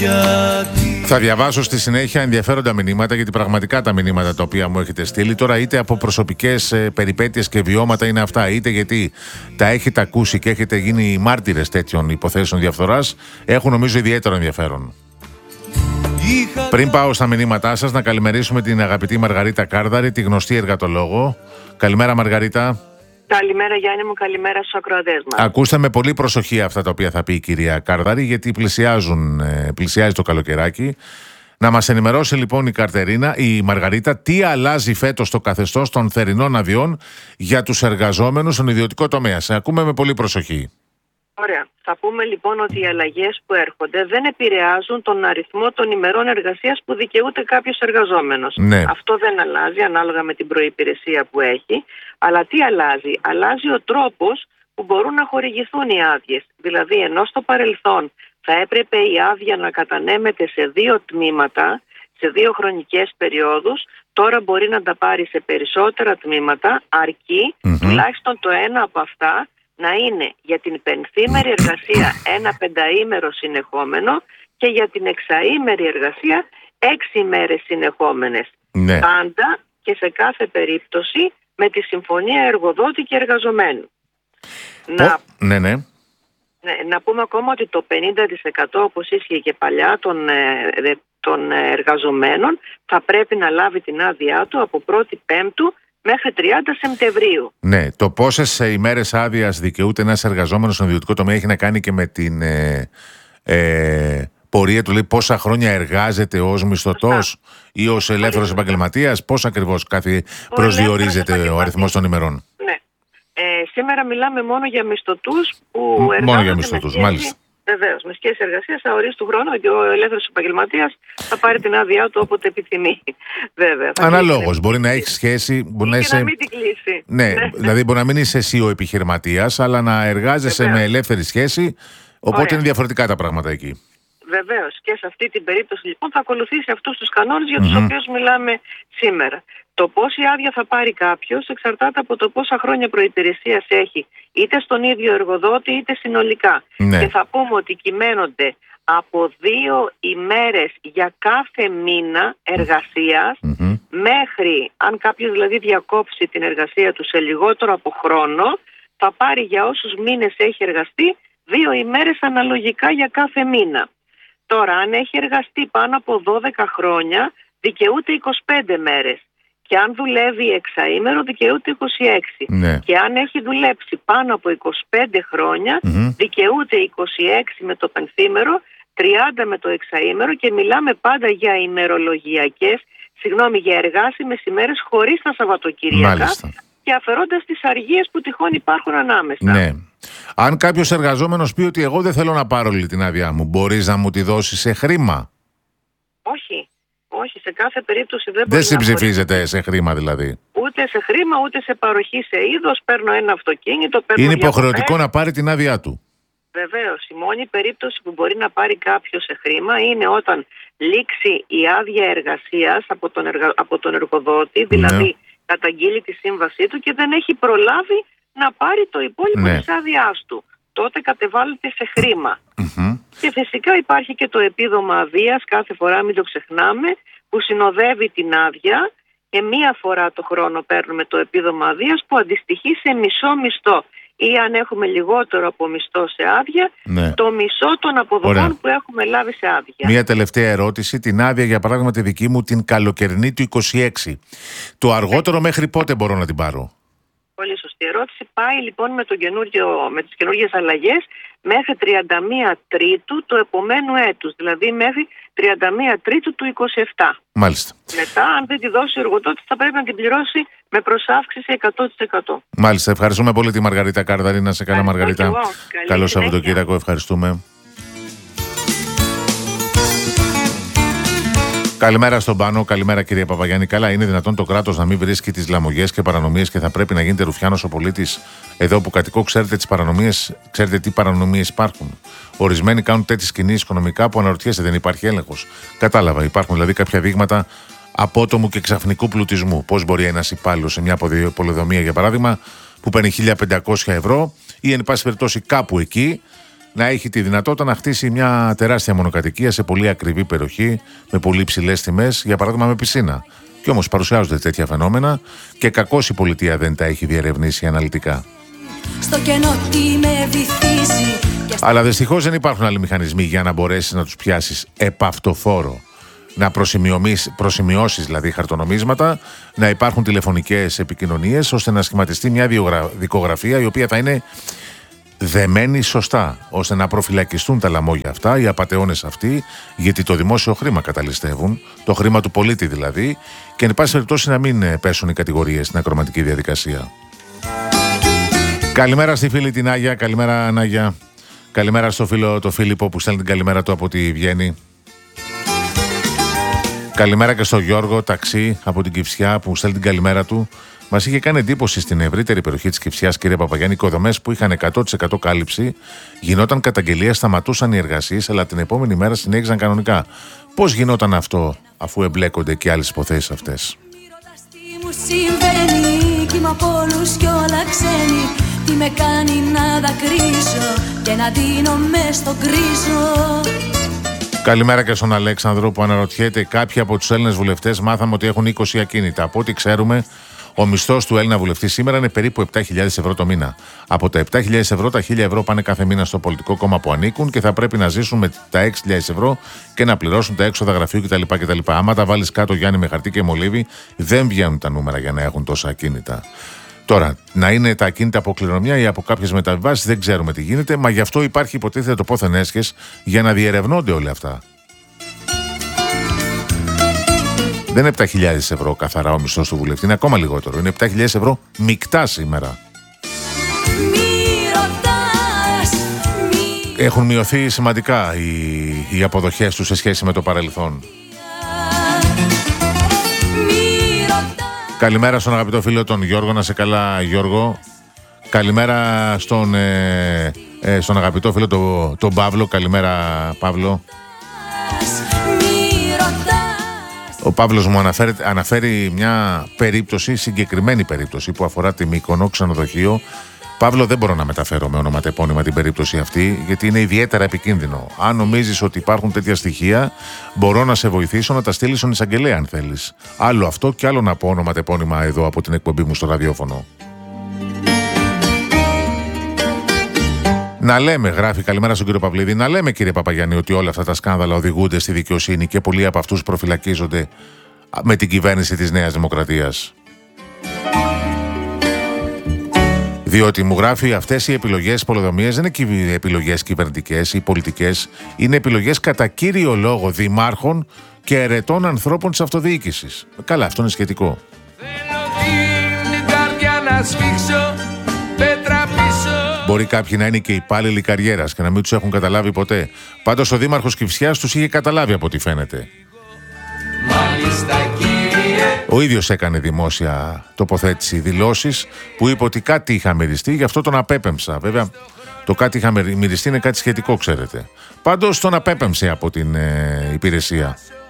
Θα διαβάσω στη συνέχεια ενδιαφέροντα μηνύματα, γιατί πραγματικά τα μηνύματα τα οποία μου έχετε στείλει τώρα, είτε από προσωπικές περιπέτειες και βιώματα είναι αυτά, είτε γιατί τα έχετε ακούσει και έχετε γίνει μάρτυρες τέτοιων υποθέσεων διαφθοράς, έχουν νομίζω ιδιαίτερο ενδιαφέρον. Πριν πάω στα μηνύματά σας, να καλημερίσουμε την αγαπητή Μαργαρίτα Κάρδαρη, τη γνωστή εργατολόγο. Καλημέρα, Μαργαρίτα. Καλημέρα, Γιάννη μου, καλημέρα στους ακροατές μας. Ακούστε με πολύ προσοχή αυτά τα οποία θα πει η κυρία Κάρδαρη, γιατί πλησιάζει το καλοκαιράκι. Να μας ενημερώσει λοιπόν η Μαργαρίτα τι αλλάζει φέτος το καθεστώς των θερινών αδειών για τους εργαζόμενους στον ιδιωτικό τομέα. Σε ακούμε με πολύ προσοχή. Ωραία. Θα πούμε λοιπόν ότι οι αλλαγές που έρχονται δεν επηρεάζουν τον αριθμό των ημερών εργασίας που δικαιούται κάποιος εργαζόμενος. Ναι. Αυτό δεν αλλάζει ανάλογα με την προϋπηρεσία που έχει. Αλλά τι αλλάζει? Αλλάζει ο τρόπος που μπορούν να χορηγηθούν οι άδειες. Δηλαδή, ενώ στο παρελθόν θα έπρεπε η άδεια να κατανέμεται σε 2 τμήματα, σε 2 χρονικές περιόδους, τώρα μπορεί να τα πάρει σε περισσότερα τμήματα, αρκεί τουλάχιστον το ένα από αυτά να είναι για την 5ήμερη εργασία ένα 5ήμερο συνεχόμενο και για την 6ήμερη εργασία 6 ημέρες συνεχόμενες. Ναι. Πάντα και σε κάθε περίπτωση με τη συμφωνία εργοδότη και εργαζομένου. Να πούμε ακόμα ότι το 50% όπως ίσχυε και παλιά των εργαζομένων θα πρέπει να λάβει την άδειά του από 1η Πέμπτου μέχρι 30 Σεπτεμβρίου. Ναι, το πόσες ημέρες άδειας δικαιούται ένας εργαζόμενος στον ιδιωτικό τομέα έχει να κάνει και με την πορεία του, λέει πόσα χρόνια εργάζεται ως μισθωτός ή ως ελεύθερος επαγγελματίας, πώς ακριβώς προσδιορίζεται ο αριθμός των ημερών. Ναι. Σήμερα μιλάμε μόνο για μισθωτούς που εργάζονται. Μόνο για μισθωτούς, μάλιστα. Βεβαίως, με σχέση εργασίας αορίστου χρόνου και ο ελεύθερος επαγγελματίας θα πάρει την άδειά του όποτε επιθυμεί. Βέβαια. Αναλόγως, μπορεί να έχει σχέση. Μπορεί να είσαι... να μην την κλείσει. Ναι, δηλαδή μπορεί να μην είσαι εσύ ο επιχειρηματίας, αλλά να εργάζεσαι με ελεύθερη σχέση. Οπότε είναι διαφορετικά τα πράγματα εκεί. Βεβαίως. Και σε αυτή την περίπτωση λοιπόν θα ακολουθήσει αυτούς τους κανόνες για τους οποίους μιλάμε σήμερα. Το πόση άδεια θα πάρει κάποιος εξαρτάται από το πόσα χρόνια προϋπηρεσίας έχει, είτε στον ίδιο εργοδότη είτε συνολικά. Ναι. Και θα πούμε ότι κυμαίνονται από 2 ημέρες για κάθε μήνα εργασίας μέχρι, αν κάποιος δηλαδή διακόψει την εργασία του σε λιγότερο από χρόνο, θα πάρει για όσους μήνες έχει εργαστεί 2 ημέρες αναλογικά για κάθε μήνα. Τώρα, αν έχει εργαστεί πάνω από 12 χρόνια, δικαιούται 25 μέρες. Και αν δουλεύει 6ήμερο, δικαιούται 26. Ναι. Και αν έχει δουλέψει πάνω από 25 χρόνια, δικαιούται 26 με το 5ήμερο, 30 με το 6ήμερο και μιλάμε πάντα για για εργάσιμες ημέρες χωρίς τα Σαββατοκύριακα. Μάλιστα. Και αφαιρώντας τις αργίες που τυχόν υπάρχουν ανάμεσα. Ναι. Αν κάποιος εργαζόμενος πει ότι εγώ δεν θέλω να πάρω όλη την άδειά μου, μπορείς να μου τη δώσεις σε χρήμα? Όχι, σε κάθε περίπτωση δεν μπορεί. Δεν συμψηφίζεται σε χρήμα δηλαδή? Ούτε σε χρήμα, ούτε σε παροχή σε είδος. Παίρνω ένα αυτοκίνητο. Είναι υποχρεωτικό να πάρει την άδειά του? Βεβαίως. Η μόνη περίπτωση που μπορεί να πάρει κάποιος σε χρήμα είναι όταν λήξει η άδεια εργασίας από τον εργοδότη, δηλαδή καταγγείλει τη σύμβασή του και δεν έχει προλάβει να πάρει το υπόλοιπο της άδειάς του. Τότε κατεβάλλεται σε χρήμα. Και φυσικά υπάρχει και το επίδομα αδείας, κάθε φορά μην το ξεχνάμε, που συνοδεύει την άδεια και 1 φορά το χρόνο παίρνουμε το επίδομα αδείας που αντιστοιχεί σε μισό μισθό. Ή αν έχουμε λιγότερο από μισθό σε άδεια, το μισό των αποδοχών που έχουμε λάβει σε άδεια. Μία τελευταία ερώτηση. Την άδεια, για παράδειγμα, τη δική μου, την καλοκαιρινή του 26. Το αργότερο μέχρι πότε μπορώ να την πάρω? Πολύ σωστή ερώτηση. Πάει λοιπόν με τις καινούργιες αλλαγές μέχρι 31 Τρίτου του επομένου έτους, δηλαδή μέχρι 31 Τρίτου του 27. Μάλιστα. Μετά, αν δεν τη δώσει ο εργοδότης, θα πρέπει να την πληρώσει με προσάυξηση 100%. Μάλιστα. Ευχαριστούμε πολύ τη Μαργαρίτα Κάρδαρη. Να σε καλά, Μαργαρίτα. Καλό Σαββατοκύριακο. Ευχαριστούμε. Καλημέρα στον Πάνο, καλημέρα κύριε Παπαγιάννη. Καλά, είναι δυνατόν το κράτος να μην βρίσκει τις λαμογιές και παρανομίες και θα πρέπει να γίνεται ρουφιάνος ο πολίτης? Εδώ που κατοικώ, ξέρετε τις παρανομίες, ξέρετε τι παρανομίες υπάρχουν? Ορισμένοι κάνουν τέτοιες κινήσεις οικονομικά που αναρωτιέστε, δεν υπάρχει έλεγχος? Κατάλαβα, υπάρχουν δηλαδή κάποια δείγματα απότομου και ξαφνικού πλουτισμού. Πώς μπορεί ένας υπάλληλος σε μια πολεοδομία, για παράδειγμα, που παίρνει 1.500 ευρώ ή εν πάση περιπτώσει κάπου εκεί, να έχει τη δυνατότητα να χτίσει μια τεράστια μονοκατοικία σε πολύ ακριβή περιοχή, με πολύ ψηλές τιμές, για παράδειγμα με πισίνα. Και όμως παρουσιάζονται τέτοια φαινόμενα και κακώς η πολιτεία δεν τα έχει διερευνήσει αναλυτικά. Στο κενό τι με βυθίζει. Αλλά δυστυχώς δεν υπάρχουν άλλοι μηχανισμοί για να μπορέσεις να τους πιάσεις επαυτοφόρο. Να προσημειώσεις δηλαδή χαρτονομίσματα, να υπάρχουν τηλεφωνικές επικοινωνίες, ώστε να σχηματιστεί μια δικογραφία η οποία θα είναι δεμένη σωστά, ώστε να προφυλακιστούν τα λαμόγια αυτά, οι απατεώνες αυτοί, γιατί το δημόσιο χρήμα καταλυστεύουν, το χρήμα του πολίτη δηλαδή, και εν πάση περιπτώσει να μην πέσουν οι κατηγορίες στην ακροματική διαδικασία. Καλημέρα στη φίλη την Άγια, καλημέρα Νάγια. Καλημέρα στο φίλο το Φίλιππο που στέλνει την καλημέρα του από τη Βιέννη. Καλημέρα και στο Γιώργο Ταξί από την Κυφσιά που στέλνει την καλημέρα του. Μας είχε κάνει εντύπωση στην ευρύτερη περιοχή της Κυφσιάς, κύριε Παπαγιάννη, οικοδομές που είχαν 100% κάλυψη, γινόταν καταγγελία, σταματούσαν οι εργασίες, αλλά την επόμενη μέρα συνέχιζαν κανονικά. Πώς γινόταν αυτό, αφού εμπλέκονται και άλλες υποθέσεις αυτές? Τι με κάνει να δακρύσω και να ντύνω μες στο γκρίζο. Καλημέρα και στον Αλέξανδρο που αναρωτιέται, κάποιοι από τους Έλληνες βουλευτές μάθαμε ότι έχουν 20 ακίνητα. Από ό,τι ξέρουμε, ο μισθός του Έλληνα βουλευτή σήμερα είναι περίπου 7.000 ευρώ το μήνα. Από τα 7.000 ευρώ, τα 1.000 ευρώ πάνε κάθε μήνα στο πολιτικό κόμμα που ανήκουν και θα πρέπει να ζήσουν με τα 6.000 ευρώ και να πληρώσουν τα έξοδα γραφείου κτλ. Άμα τα βάλεις κάτω, Γιάννη, με χαρτί και μολύβι, δεν βγαίνουν τα νούμερα για να έχουν τόσα ακίνητα. Τώρα, να είναι τα ακίνητα από κληρονομιά ή από κάποιες μεταβιβάσεις, δεν ξέρουμε τι γίνεται, μα γι' αυτό υπάρχει υποτίθεται το πόθεν έσχες για να διερευνώνται όλα αυτά. Δεν είναι 7.000 ευρώ καθαρά ο μισθός του βουλευτή, είναι ακόμα λιγότερο. Είναι 7.000 ευρώ μεικτά σήμερα. Έχουν μειωθεί σημαντικά οι αποδοχές τους σε σχέση με το παρελθόν. Καλημέρα στον αγαπητό φίλο τον Γιώργο, να σε καλά Γιώργο. Καλημέρα στον αγαπητό φίλο τον Παύλο. Καλημέρα Παύλο. Ο Παύλος μου αναφέρει μια περίπτωση, συγκεκριμένη περίπτωση που αφορά τη Μύκονο, ξενοδοχείο. Παύλο, δεν μπορώ να μεταφέρω με ονοματεπώνυμα την περίπτωση αυτή, γιατί είναι ιδιαίτερα επικίνδυνο. Αν νομίζεις ότι υπάρχουν τέτοια στοιχεία, μπορώ να σε βοηθήσω να τα στείλεις στον εισαγγελέα, αν θέλεις. Άλλο αυτό και άλλο να πω ονοματεπώνυμα εδώ από την εκπομπή μου στο ραδιόφωνο. Να λέμε, γράφει καλημέρα στον κύριο Παυλίδη, να λέμε κύριε Παπαγιάννη ότι όλα αυτά τα σκάνδαλα οδηγούνται στη δικαιοσύνη και πολλοί από αυτούς προφυλακίζονται με την κυβέρνηση της Νέας Δημοκρατίας. Διότι μου γράφει, αυτές οι επιλογές πολεοδομίες δεν είναι επιλογές κυβερνητικές ή πολιτικές, είναι επιλογές κατά κύριο λόγο δημάρχων και ερετών ανθρώπων της αυτοδιοίκησης. Καλά, αυτό είναι σχετικό. Μπορεί κάποιοι να είναι και υπάλληλοι καριέρας και να μην τους έχουν καταλάβει ποτέ. Πάντως ο δήμαρχος Κυφσιάς τους είχε καταλάβει από ό,τι φαίνεται. Ο ίδιος έκανε δημόσια τοποθέτηση, δηλώσεις που είπε ότι κάτι είχα μυριστεί, γι' αυτό τον απέπεμψα. Βέβαια, το κάτι είχα μυριστεί είναι κάτι σχετικό, ξέρετε. Πάντως τον απέπεμψε από την υπηρεσία.